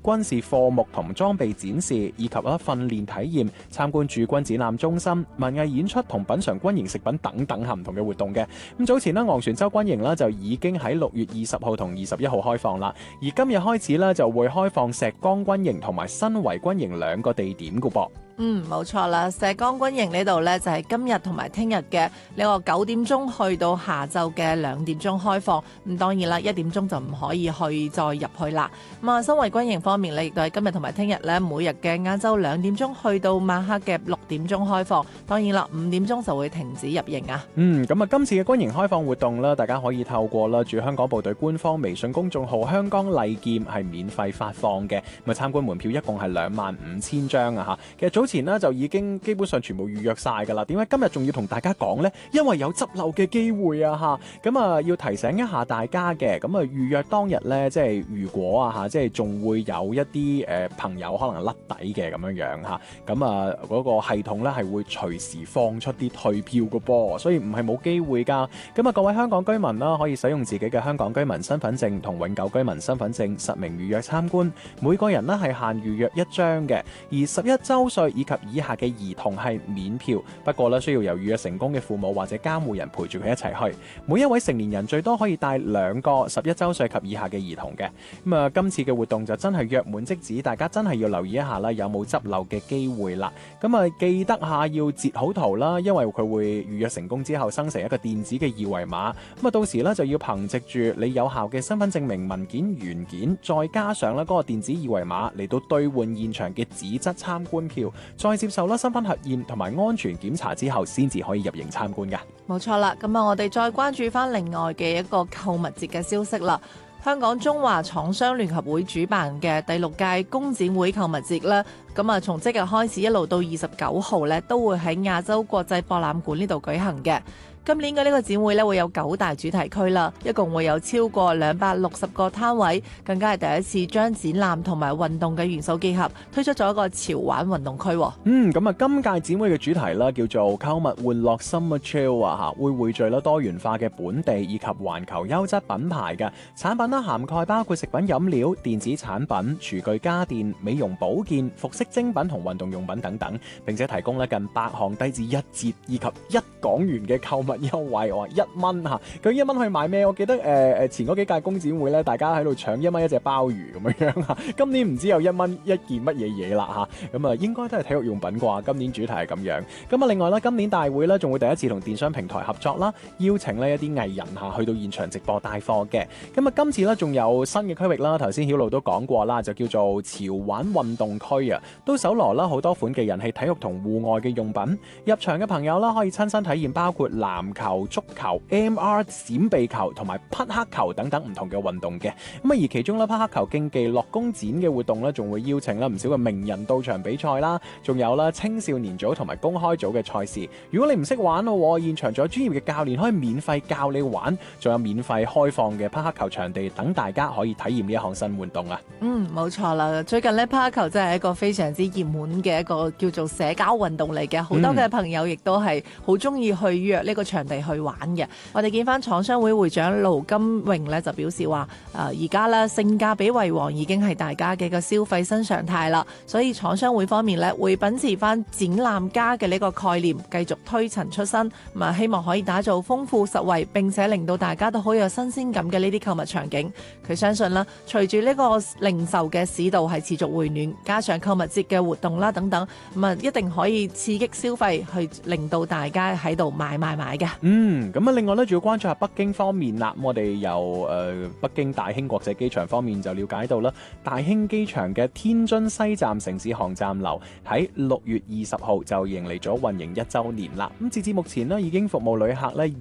軍事課目同裝備展示，以及訓練體驗、參觀駐軍展覽中心、文藝演出同品嚐軍營食品等等唔同嘅活動嘅。咁早前呢，昂船洲軍營呢就已經喺6月20號同21號開放啦，而今日開始呢，就會開放石崗軍營同埋新圍軍營兩個地點噶噃。 冇錯啦，石崗軍營呢度呢，就係今日同埋聽日嘅呢個9點鐘去到下晝嘅2點鐘開放。咁當然啦，1點鐘就唔可以再入去啦。咁啊，新圍軍營方面呢，亦都係今日同埋聽日呢，每日嘅晏晝2點鐘去到晚黑嘅6點鐘開放。當然啦，5點鐘就會停止入營啊。 咁啊，今次嘅軍營開放活動呢，大家可以透過啦駐香港部隊官方微信公眾號香江麗劍係免費發放嘅。咁啊，參觀門票一共係25,000張啊嚇。其實早前呢就已經基本上全部預約晒㗎啦。點解今日仲要同大家講呢？因為有執漏嘅機會啊嚇。咁啊，要提醒一下大家嘅。咁啊，預約當日呢，即係如果啊嚇，即係仲會有一啲朋友可能甩底嘅咁樣嚇。咁啊，嗰個系統呢係會隨時放出啲退票嘅噃，所以唔係冇機會㗎。咁啊，各位香港居民啦，可以使用自己嘅香港居民身份證同永久居民身份證實名預約參觀。每個人呢係限預約1張嘅，而11週歲以及以下嘅兒童係免票，不過咧需要由預約成功嘅父母或者監護人陪住佢一齊去。每一位成年人最多可以帶2個11週歲及以下嘅兒童嘅。咁啊，今次嘅活動就真係約滿即止，大家真係要留意一下啦，有冇執漏嘅機會啦。咁啊，記得下要截好圖啦，因為佢會預約成功之後生成一個電子嘅二維碼。咁啊，到時咧就要憑藉住你有效嘅身份證明文件原件，再加上咧嗰個電子二維碼嚟到兌換現場嘅紙質參觀票，再接受啦身份核驗同埋安全檢查之後，先至可以入營參觀㗎。 冇錯啦，咁啊，我哋再關注翻另外嘅一個購物節嘅消息啦。香港中華廠商聯合會主辦嘅第6屆工展會購物節咧，咁啊從即日開始一路到29號咧，都會喺亞洲國際博覽館呢度舉行嘅。今年嘅呢個展會咧會有9大主題區啦，一共會有超過260個攤位，更加係第一次將展覽同埋運動嘅元素結合，推出咗一個潮玩運動區。 咁啊，今屆展會嘅主題啦叫做購物玩樂 Summer Chill 啊嚇，會匯聚啦多元化嘅本地以及環球優質品牌嘅產品啦，涵蓋包括食品飲料、電子產品、廚具家電、美容保健、服飾精品同運動用品等等，並且提供咧近8項低至1折以及1港元嘅購物優惠，我話1蚊嚇，究竟1蚊去買咩？我記得前嗰幾屆工展會咧，大家喺度搶1蚊一隻鮑魚咁樣嚇，今年唔知有1蚊一件乜嘢嘢啦嚇，咁啊應該都係體育用品啩？今年主題係咁樣。咁啊另外啦，今年大會咧仲會第一次同電商平台合作啦，邀請呢一啲藝人嚇去到現場直播帶貨嘅。咁啊今次咧仲有新嘅區域啦，頭先曉露都講過啦，就叫做潮玩運動區啊，都搜羅啦好多款嘅人氣體育同戶外嘅用品。入場嘅朋友啦，可以親身體驗包括籃球、足球、MR 閃避球同埋匹克球等等唔同嘅運動嘅。咁啊而其中咧匹克球競技樂工展嘅活動咧，仲會邀請啦唔少嘅名人到場比賽啦，仲有啦青少年組同埋公開組嘅賽事。如果你唔識玩咯，現場仲有專業嘅教練可以免費教你玩，仲有免費開放嘅匹克球場地等大家可以體驗呢一項新活動啊。 冇錯啦，最近咧匹克球真係一個非常之熱門嘅一個叫做社交運動嚟嘅，好多嘅朋友亦都係好中意去約呢個場地去玩嘅。我哋見翻廠商會會長盧金榮咧就表示話，而家咧性價比為王已經係大家嘅個消費新常態啦，所以廠商會方面咧會秉持翻展覽家嘅呢個概念，繼續推陳出新，咁啊希望可以打造豐富實惠並且令到大家都好有新鮮感嘅呢啲購物場景。佢相信啦，隨住呢個零售嘅市道係持續回暖，加上購物節嘅活動啦等等，咁啊一定可以刺激消費，去令到大家喺度買嘅。 咁啊另外咧仲要關注下北京方面啦。我哋由北京大興國際機場方面就了解到啦，大興機場嘅天津西站城市航站樓喺6月20號就迎嚟咗運營1週年啦。咁截至目前呢，已經服務旅客咧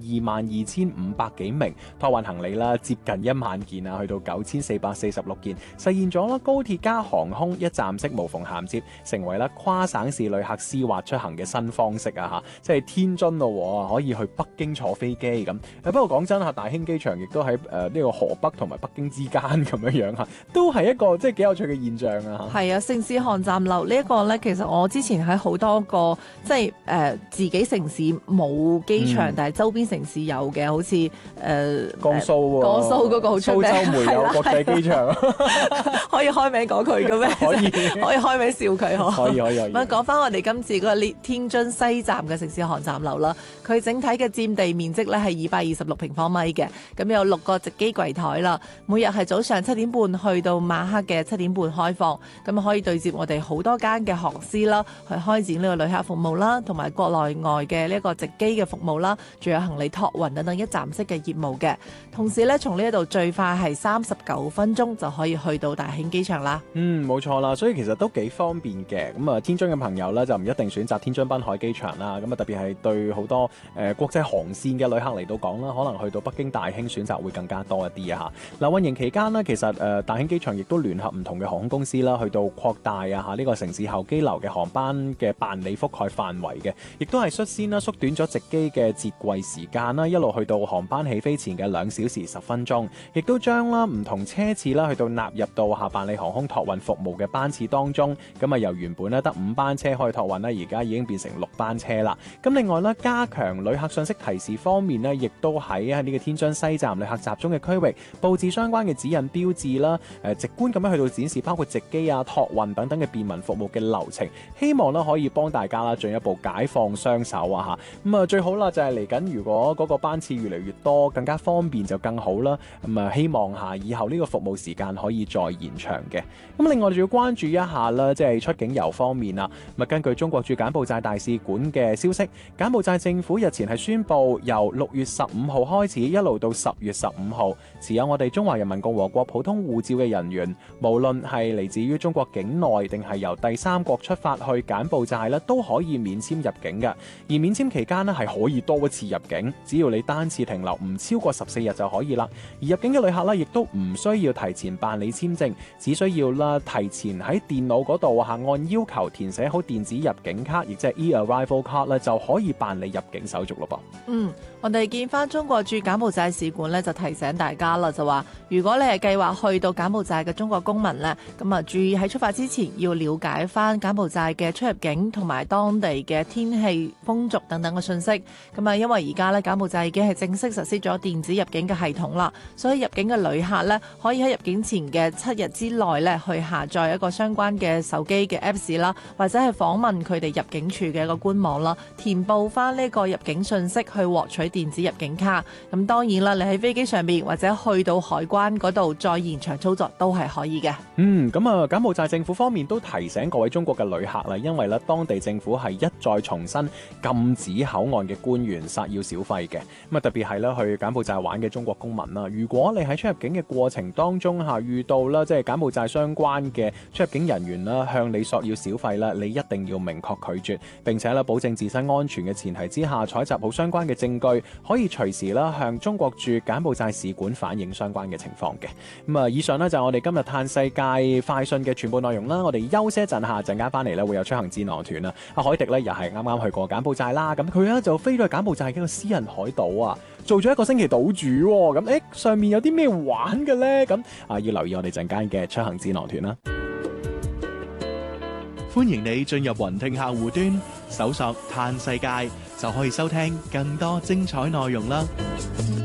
22,500幾名，託運行李啦接近1萬件啊，去到9,446件，實現咗啦高鐵加航空一站式無縫銜接，成為啦跨省市旅客絲滑出行嘅新方式啊！即係天津咯，可以去北京坐飛機咁。不過講真嚇，大興機場亦都喺呢個河北同埋北京之間咁樣嚇，都係一個即係幾有趣嘅現象啊！ 係啊，城市航站樓呢一個咧，其實我之前喺好多個即係自己城市冇機場，但係周邊城市有嘅，好似江蘇嗰個好出名， 蘇州煤有國際機場， 可以開名講佢嘅咩？可以開名笑佢嗬？ 可以。 咁講翻我哋今次嗰個天津西站嘅城市航站樓啦，佢整體嘅佔地面積咧係226平方米嘅，咁有6個值機櫃台啦，每日係早上7點半去到晚黑嘅7點半開放，咁可以對接我哋好多間嘅航司啦，去開展呢個旅客服務啦，同埋國內外嘅呢一個直機嘅服務啦，仲有行李託運等等一站式嘅業務嘅。同時咧，從呢一度最快係39分鐘就可以去到大興機場啦。 冇錯啦，所以其實都幾方便嘅。咁啊，天津嘅朋友咧就唔一定選擇天津濱海機場啦。咁啊，特別係對好多國際航線嘅旅客嚟到講啦，可能去到北京大興選擇會更加多一啲啊嚇。嗱，運營期間呢，其實大興機場亦都聯合唔同嘅航空公司啦，去到擴大啊嚇呢個城市候機樓嘅航班嘅辦理覆蓋範圍嘅，亦都係率先啦縮短咗值機嘅接櫃時間啦，一路去到航班起飛前嘅2小時10分鐘，亦都將啦唔同車次啦去到納入到下辦理航空託運服務嘅班次當中。咁啊，由原本咧得5班車可以託運啦，而家已經變成6班車啦。咁另外咧，加強旅客信息提示方面呢，亦都喺呢個天津西站旅客集中嘅區域佈置相關嘅指引標誌啦，直觀咁樣去到展示包括值機啊、託運等等嘅便民服務嘅流程，希望咧可以幫大家啦進一步解放雙手啊嚇。咁啊最好啦就係嚟緊，如果嗰個班次越嚟越多，更加方便就更好啦。咁啊希望下以後呢個服務時間可以再延長嘅。咁另外仲要關注一下啦，即係出境遊方面啊。咁根據中國駐柬埔寨大使館嘅消息，柬埔寨政府日前係宣布，由6月15號開始，一路到10月15號，持有我哋中華人民共和國普通護照嘅人員，無論係嚟自於中國境內定係由第三國出發去柬埔寨咧，都可以免簽入境嘅。而免簽期間咧係可以多一次入境，只要你單次停留唔超過14日就可以啦。而入境嘅旅客咧，亦都唔需要提前辦理簽證，只需要啦提前喺電腦嗰度按要求填寫好電子入境卡，亦即係 e-arrival card 咧，就可以辦理入境手續咯噃。 我哋見翻中國駐柬埔寨使館咧，就提醒大家啦，就話如果你係計劃去到柬埔寨嘅中國公民咧，咁啊注意喺出發之前要了解翻柬埔寨嘅出入境同埋當地嘅天氣、風俗等等嘅信息。咁啊，因為而家咧柬埔寨已經係正式實施咗電子入境嘅系統啦，所以入境嘅旅客咧可以喺入境前嘅7日之內咧去下載一個相關嘅手機嘅 Apps 啦，或者係訪問佢哋入境處嘅一個官網啦，填報翻呢個入境信息去獲取電子入境卡。咁當然啦，你喺飛機上面或者去到海關嗰度再現場操作都係可以嘅。 咁啊，柬埔寨政府方面都提醒各位中國嘅旅客啦，因為咧當地政府係一再重申禁止口岸嘅官員索要小費嘅。咁啊，特別係咧去柬埔寨玩嘅中國公民啦，如果你喺出入境嘅過程當中遇到啦，即係柬埔寨相關嘅出入境人員啦向你索要小費啦，你一定要明確拒絕，並且咧保證自身安全嘅前提之下，採集好相關嘅證據，可以隨時啦向中國駐柬埔寨使館反映相關嘅情況嘅。咁啊，以上呢就係我哋今日嘆世界快訊嘅全部內容啦。我哋休息一陣下，陣間翻嚟咧會有出行智囊團啦。阿海迪咧又係啱啱去過柬埔寨啦，咁佢咧就飛咗去柬埔寨嘅一個私人海島啊，做咗1個星期島主喎。咁上面有啲咩玩嘅咧？咁要留意我哋陣間嘅出行智囊團啦。 歡迎你進入雲聽客戶端，搜索嘆世界就可以收聽更多精彩內容啦。